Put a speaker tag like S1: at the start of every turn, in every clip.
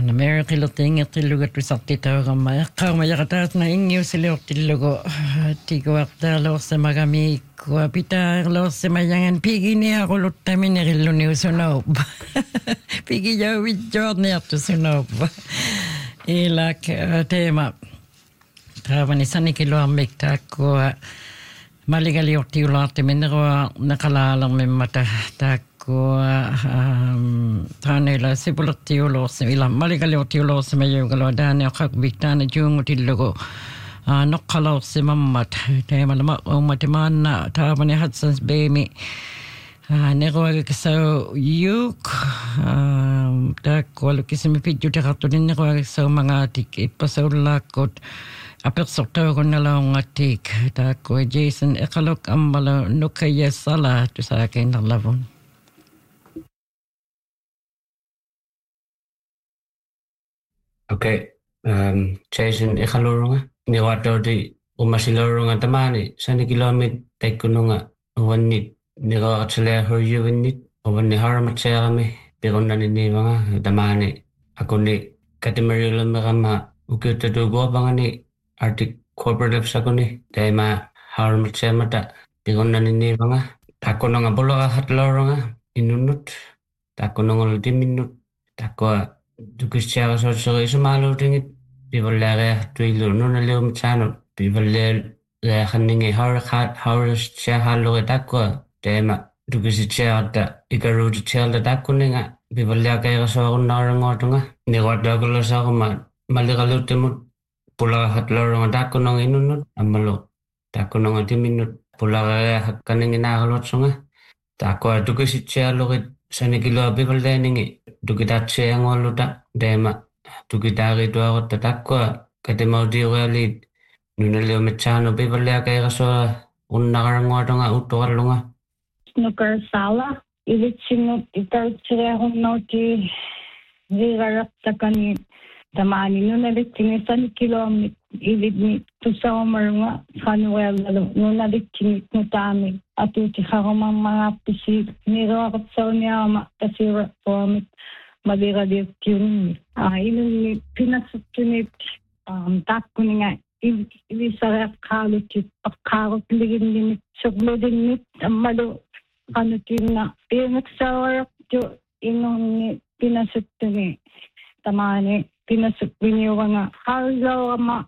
S1: Amerikilla tingertillugut pisartitaurama eqqaarmajarataasna ingiusiliortillugu tiguartaalorsemagamiikkua pitaerlorsimajangan piginiaruluttaminirillunuusunoop pigijauvidjoorniartusunoop ilak teema taavani sanikiluarmik taakkua maligaliortiulaartiminnerua naqalaalermimmata taanila sipulortiulorsi ila maligaliortiulorsi mayugalo daani oqaqbiktaana juungutillugu noqqalorsi mammat teemalama ummatimaanna taavani Hudson's Bay neruagakasau yuk taakkualukisimi pidjutiqartulinneruagakasau mangaatik ippasaullaaqkut apersortaurunnalaungattik taakkua Jason eqaluk ammala nukayasala tusaakiinnerlavun.
S2: Okay, Jason eqalurunga niwaatauti umasilurunga tamani sanikilomit taikkununga uwannit niqaqatsalehurjuvinnit uwanni haramatseerami pirunnaniniivanga tamani akuni katimarilummeqama ukiuttatuuguapangani Arctic Cooperative sakuni taima haramatseemata pirunnaniniivanga takkununga pulaqahatlorunga inunnut takkununga timinut takkua Dukistiaga sotsoriisumaaluutingit pivallaariartuilu nunaliumtaanut pivallaariarningi haurastsiahaallugi takkua taima dukisitsiaarta ikaruutitiarla takkuninga pivallaakairasoorunnaarangootunga niquattaakullasaaruma maliqaluuttimut pulaqahatlorunga takkununga inunnut ammalu takkununga timinut pulaqariahakkaninginaaruutsunga takkua dukisitsiaallugi sanikilua pivallaaningi Dukitatseangualuta teema tukitaarituarutta takkua katemautiurealit nunaliumitsaanu pivalliakairasoa unnaqaranguatunga uttuqallunga
S3: nukarsala ilitsinut itartsirearunnauti viiqaraqtakani tamaani nunalitsingi sanikilua ilitni tusaumarunga qanueallalu nunalitsingi nutaami atuuti qarumammagappisi niruaqatsauniaama tasirappuamit maliqaliukkiunni ilunni pinasuttunit taakkuninga ivisareqqaalutit aqqaarutliginnimit suqludinnit ammalu qanutinna piangaksaawariqtu inunni pinasuttuni tamaani pinasutwiniuanga qaarlaurama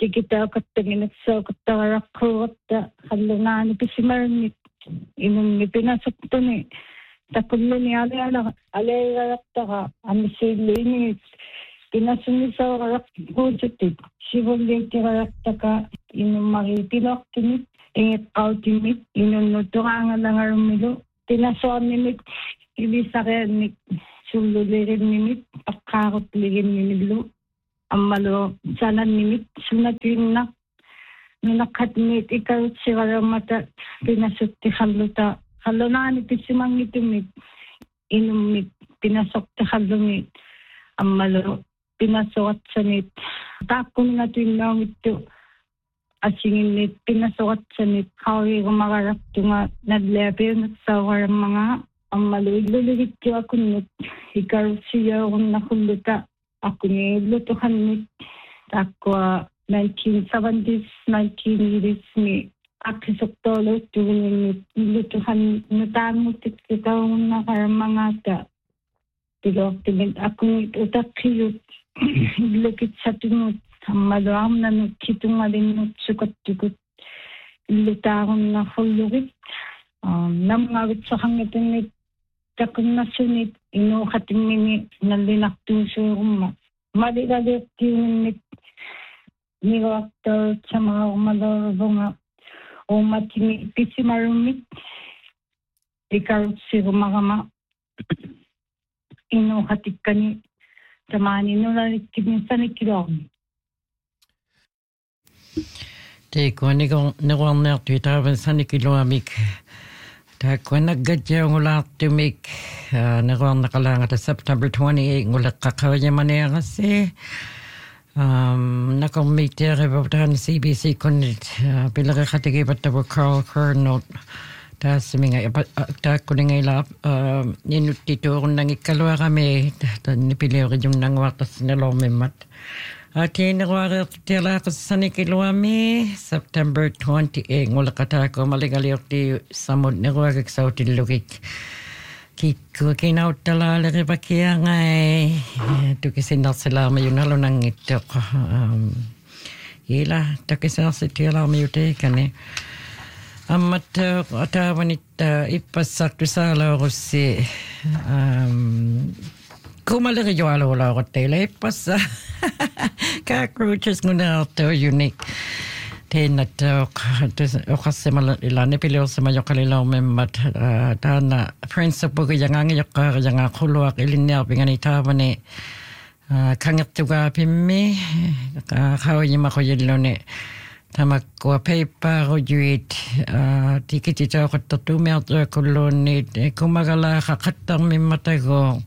S3: tikitaaqattaginaksaaqattaqaraqquugatta qallunaani pisimarnit inunni pinasuttuni takulluni aleeraqtaqa amisiilliinigit pinasunisauraqquututit sivulliittiqaraqtaka inummari pinortimit ingiqqautimit inunnutuqaangalangarummilu pinasuarnimit ivisaqeernik sullulirinnimit aqqaarutliginnimillu ammalu sanannimit sunatiinna nunaqhatniit ikarutsiqaramata pinasutti qallunaani pisimangittumit inummit pinasoqtiqallungit ammalu pinasoqatsanit taakkuninatuinnaungittu asinginnit pinasoqatsanit qauriigumaqaraqtunga nadleapiungatsauqarammanga ammalu illuligittuakunnut ikarutsiyarunnaqulluta akuni illutuqannit taakkua 1970s 1980s mi aqisuqtooluuttugunnit illutuqannit nutaangutikkarunnaqarammangata piloortimit akunit utaqqiyut illukitsatungut ammaluarnanut kitungalinnut sukattukut illutaarunnaqullurit namngavitsoqanngitunnit takunnassunit inuuqatimmini nallinartuusuurumma maliqaliuqtiunnit niqartaut samaqarmaloruvunga ummatimi pisimarummit ikarutsirumaqama inuuqatikkani tamaani nunalikkimisanikkiluarmi
S1: teikua niqorniartui taavan sanikiluamik taakkua naggatjaungulaartumik niqornaqalaangata September 28 nguleqqaqavajamaniaqassi nakormiittiarivataan CBC kunnit pileriqatigipattavu Carl Kernot Taas minga taakkuninga ila ninuttituurun nangikkaluarami nipiliori yung nangwatas nilomimmat. Tineruareertialaaqassani kiluami September 28 ngulaqataako maligaliorti samut neruagiksautillugik kikku kinauttalaaleqipakiangai tukisinnersilaarmi yunalunangittoq ila takisarsitialaarmi yuteikani ammat ataavanit ippassartusaalaorussi kumalerijoaluulaorutteila ippassa cockroaches ngunaartu unique teenat oqassimala ilani piliursima joqalilaumimmat taana principle yangangijoqqaarianga quluaq ilinniarpingani taavani kangertugaapimmi qaawajimaqujilluni tamakkua peippaarujuit tikititauqattartumiartuakulluunniit kumagalaaqa qattarmimmatago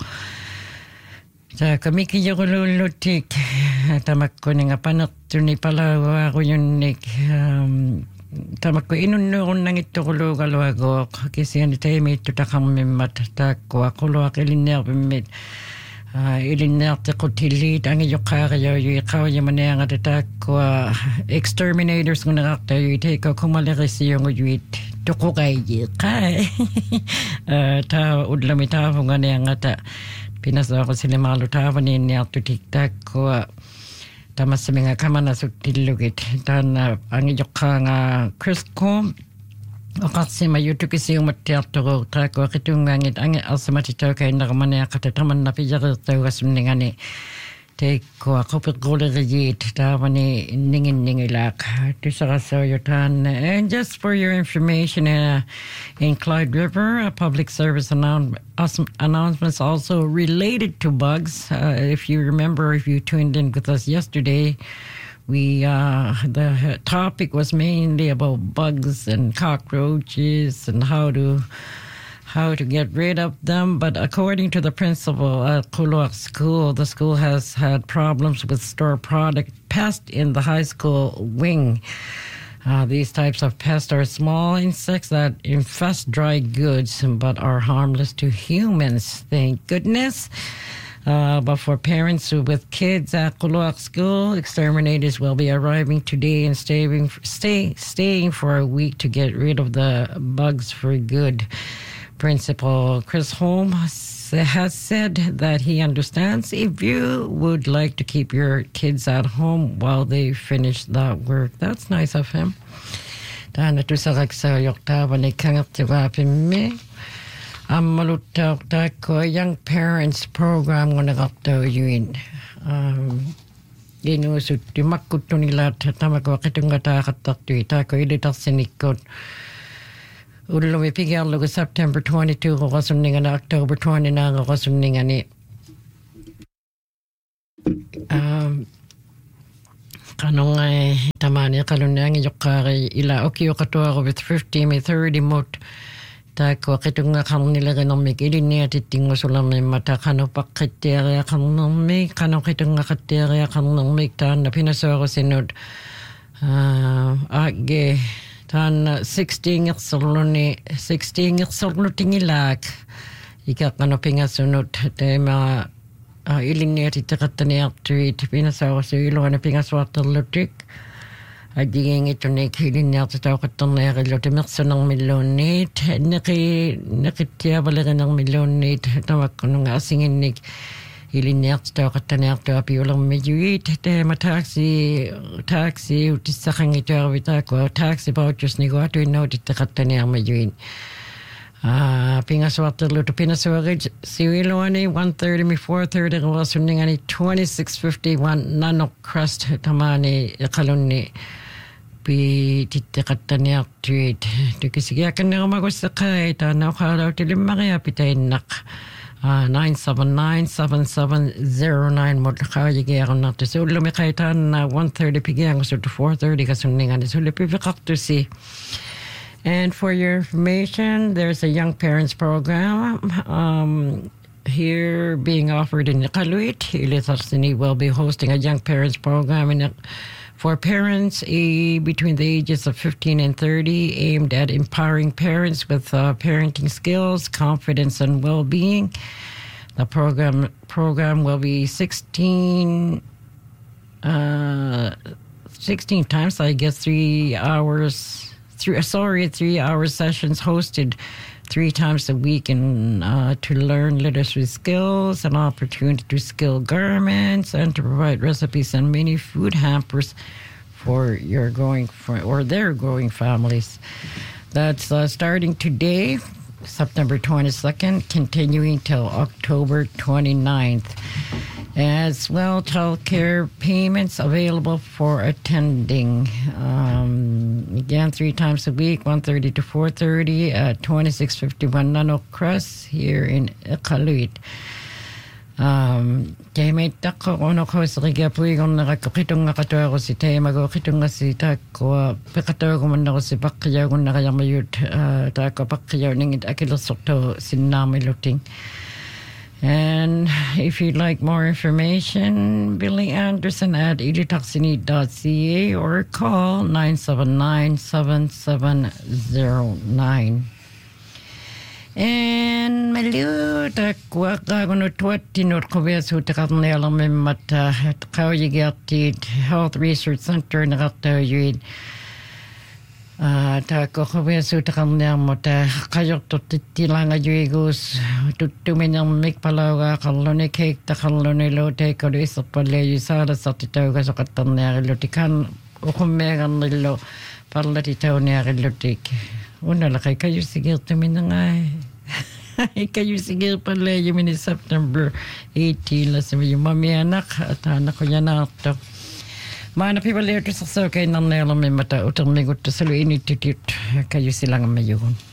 S1: kamikijorulullutik tamakkuninga panertuni palauaarujunnik tamakku inunnuurunnangittoruluugaluagooq kisiani taimiittu taqarmimmat taakkua quluaq ilinniarpimmit ilinniartequtilliit angijoqqaariyoyui qaujamaniangata taakkua exterminators ngunerartayui teiko kumalerisiungujuit tuquqaijiqai taa ullami taavunganiangata pinasaaqusilimaarlu taavaniinniartutiktaakkua tamassaminga kamanasutillugit taanna angijoqqaanga Chris Combe oqarsima yutukisiumattiarturuuq taakkua qitungaangit angi arsimatitaukainnermaniaqata tamanna pijareertaugasuningani teikkoa qupiqquulerijiit taavani ninginningilaaq tusarassoyutaan. And just for your information, in Clyde River, public service announcements also related to bugs. If you remember, if you tuned in with us yesterday, the topic was mainly about bugs and cockroaches and how to get rid of them. But according to the principal at Quluaq School, the school has had problems with store product pests in the high school wing. These types of pests are small insects that infest dry goods but are harmless to humans. Thank goodness. But for parents with kids at Quluaq School, exterminators will be arriving today and staying for a week to get rid of the bugs for good. Principal Chris Holm has said that he understands if you would like to keep your kids at home while they finish that work. That's nice of him. Tana tusaragsayoqtaavani kangertugaapimmi ammaluttartaakko young parents program ngunaqartaujuin inuusuttu makkuttunilaatt tamakua qitungataaqattartui taakko ilitarsinikkuut ullumi pigiarlugu September 22 qoqasunningani October 29 qoqasunningani qanungai tamani qalunniangi joqqaari ila okiuqatuaru with 15:30 mut taakko qitungaqarnileginermik ilinniatittingusulermimata qanupaqqittiariaqarnermik qanuqitungaqattiariaqarnermik taanna pinasoorusinut aagge taanna 16 ikaqqanupingasunut teema ilinniatitteqattaniartuit pinasoorusuiluana pingasuarterlutik ajigingitunik ilinniartitauqatterniarillu timersunermilluunniit neqittiavalernermilluunniit tamakkununga asinginnik ilinniartitauqattaniartuapiulermiyuit teema taxi utissaqangituarvitaakua taxi vouchers niguatuinnautitteqattaniarmiyuin pingasuarterlutu pinasuarit siwiluani 1:30 mi 4:30 qavaasunningani 2651 Nanoq Crest tamani iqalunni pi titteqattaniartuit tukisigiakannerumagusseqai taanauqaalautilimmaria pitainnaq 979-7709 mutqaajigiarunartu suullumi qaitaanna 1:30 pigiangusut 4:30 kasunningani sullipiviqartusi. And for your information, there's a young parents program here being offered in Iqaluit. Ilitharsini will be hosting a young parents program for parents between the ages of 15 and 30, aimed at empowering parents with parenting skills, confidence, and well-being. The program will be 16 times, I guess, 3 hours. 3 hour sessions hosted 3 times a week, and to learn literacy skills, an opportunity to skill garments, and to provide recipes and mini food hampers for your their growing families. That's starting today, September 22nd, continuing till October 29th. As well, child care payments available for attending. Again, 3 times a week, 1:30 to 4:30 at 2651 Nano Crest here in Iqaluit. Kaya may tako ono ko sa kagapuy kung nakakitong nakatawa ko si Tay magkakitong nga si Tako pakatawa ko man ako si Pakyaw kung nakayamayot Tako Pakyaw ningit akilasok to sinamiluting. And if you'd like more information, Billy Anderson at edutaxineed.ca or call 979-7709. And maluta kwaka kono tuatinot kovesu takatnela mimata kauyigati Health Research Center nakatawid. Tako kovesu takamnya mota kayok to tilanga juigus tutuminang mikpalaga kalone cake takalone lote kodisa pale yusara satitaw ka sa katannya lotikan ukumegan nilo parlatitaw niya lotik. Una lakay kayo sigil tuminang ay. Kayo sigil pala yung September 18 lasa yung mami anak at anak ko yan na ito. Mana people later sa kay nang nila may mata utang migot sa luin ititut kayo silang mayon.